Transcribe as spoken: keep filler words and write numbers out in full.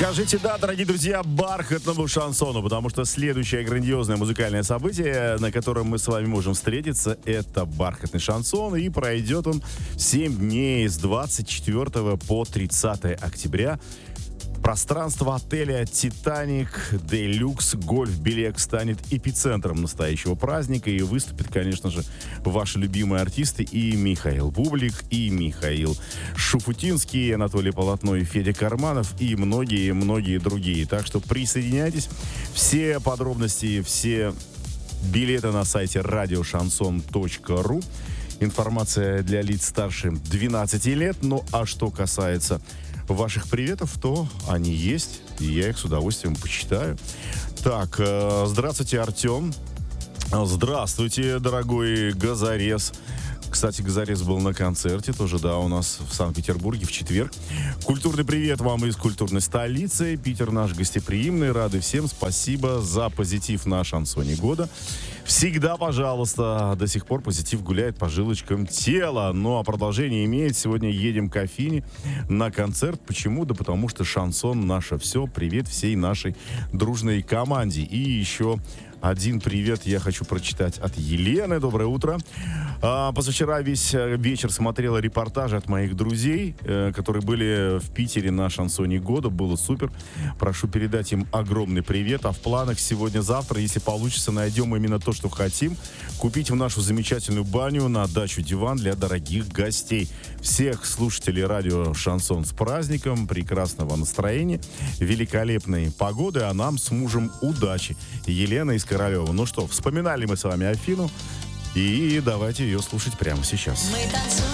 Скажите да, дорогие друзья, бархатному шансону, потому что следующее грандиозное музыкальное событие, на котором мы с вами можем встретиться, это бархатный шансон, и пройдет он семь дней с двадцать четвёртого по тридцатое октября. Пространство отеля «Титаник Делюкс Гольф Белек» станет эпицентром настоящего праздника, и выступят, конечно же, ваши любимые артисты и Михаил Бублик, и Михаил Шуфутинский, и Анатолий Полотно, и Федя Карманов, и многие-многие другие. Так что присоединяйтесь. Все подробности, все билеты на сайте радиошансон точка ру. Информация для лиц старше двенадцати лет. Ну, а что касается ваших приветов, то они есть, и я их с удовольствием почитаю. Так, э, здравствуйте, Артем. Здравствуйте, дорогой Газорез. Кстати, Газорез был на концерте тоже, да, у нас в Санкт-Петербурге в четверг. Культурный привет вам из культурной столицы. Питер наш гостеприимный. Рады всем. Спасибо за позитив на шансоне года. Всегда, пожалуйста. До сих пор позитив гуляет по жилочкам тела. Ну, а продолжение имеет. Сегодня едем к Афине на концерт. Почему? Да потому что шансон наше все. Привет всей нашей дружной команде. И еще один привет я хочу прочитать от Елены. Доброе утро. А, позавчера весь вечер смотрела репортажи от моих друзей, э, которые были в Питере на шансоне года. Было супер. Прошу передать им огромный привет. А в планах сегодня-завтра, если получится, найдем именно то, что хотим. Купить в нашу замечательную баню на дачу диван для дорогих гостей. Всех слушателей радио «Шансон» с праздником, прекрасного настроения, великолепной погоды, а нам с мужем удачи. Елена из Королева. Ну что, вспоминали мы с вами Афину, и давайте ее слушать прямо сейчас.